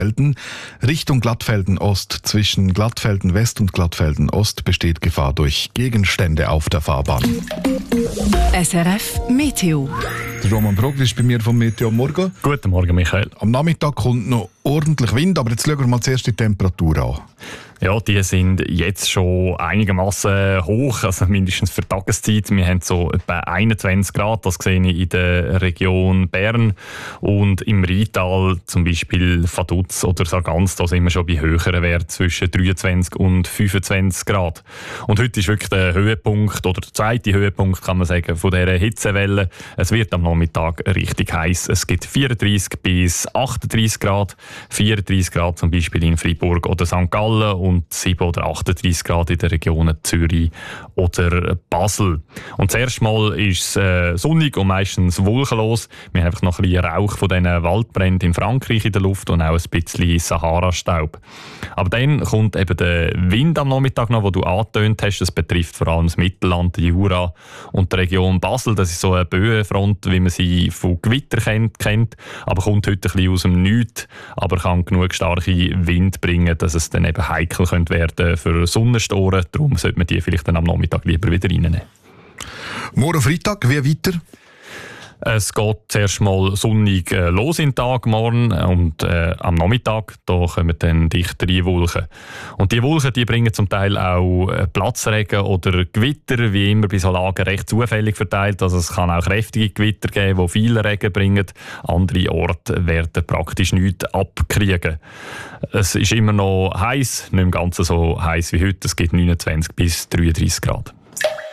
Richtung Glattfelden Ost. Zwischen Glattfelden West und Glattfelden Ost besteht Gefahr durch Gegenstände auf der Fahrbahn. SRF Meteo. Der Roman Brogli ist bei mir vom Meteo. Morgen. Guten Morgen, Michael. Am Nachmittag kommt noch ordentlich Wind, aber jetzt schauen wir mal zuerst die Temperatur an. Ja, die sind jetzt schon einigermaßen hoch, also mindestens für die Tageszeit. Wir haben so etwa 21 Grad, das sehe ich in der Region Bern. Und im Rheintal, zum Beispiel Vaduz oder Sargans, da sind wir schon bei höheren Werten zwischen 23 und 25 Grad. Und heute ist wirklich der Höhepunkt, oder der zweite Höhepunkt, kann man sagen, von dieser Hitzewelle. Es wird am Nachmittag richtig heiß. Es gibt 34 bis 38 Grad, 34 Grad zum Beispiel in Freiburg oder St. Gallen und 7 oder 38 Grad in den Regionen Zürich oder Basel. Und zuerst mal ist es sonnig und meistens wolkenlos. Wir haben einfach noch ein bisschen Rauch von diesen Waldbränden in Frankreich in der Luft und auch ein bisschen Sahara-Staub. Aber dann kommt eben der Wind am Nachmittag noch, den du angetönt hast. Das betrifft vor allem das Mittelland, die Jura und die Region Basel. Das ist so eine Böenfront, wie man sie von Gewitter kennt, aber kommt heute ein bisschen aus dem Nichts, aber kann genug starke Wind bringen, dass es dann eben heikel könnte werden für Sonnenstoren. Darum sollte man die vielleicht dann am Nachmittag lieber wieder reinnehmen. Morgen Freitag, wie weiter? Es geht zuerst mal sonnig los in den Tag morgen und am Nachmittag da kommen dann dichtere Wolken. Und die Wolken die bringen zum Teil auch Platzregen oder Gewitter, wie immer bei so Lagen recht zufällig verteilt. Also es kann auch kräftige Gewitter geben, die viel Regen bringen. Andere Orte werden praktisch nichts abkriegen. Es ist immer noch heiß, nicht im Ganzen so heiß wie heute. Es gibt 29 bis 33 Grad.